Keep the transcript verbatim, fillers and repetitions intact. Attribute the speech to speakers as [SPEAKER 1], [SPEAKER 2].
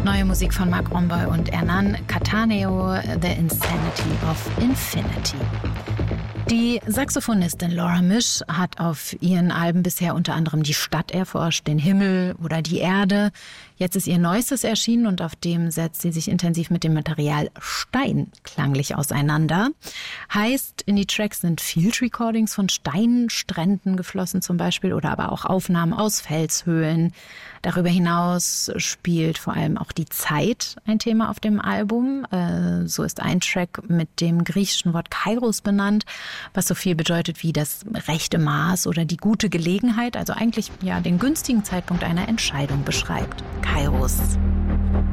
[SPEAKER 1] Neue Musik von Marc Romboy und Hernan Cattaneo, The Insanity of Infinity. Die Saxophonistin Laura Misch hat auf ihren Alben bisher unter anderem die Stadt erforscht, den Himmel oder die Erde. Jetzt ist ihr Neuestes erschienen und auf dem setzt sie sich intensiv mit dem Material Stein klanglich auseinander. Heißt, in die Tracks sind Field Recordings von Steinstränden geflossen zum Beispiel oder aber auch Aufnahmen aus Felshöhlen. Darüber hinaus spielt vor allem auch die Zeit ein Thema auf dem Album. So ist ein Track mit dem griechischen Wort Kairos benannt, was so viel bedeutet wie das rechte Maß oder die gute Gelegenheit, also eigentlich ja den günstigen Zeitpunkt einer Entscheidung beschreibt. Kairos.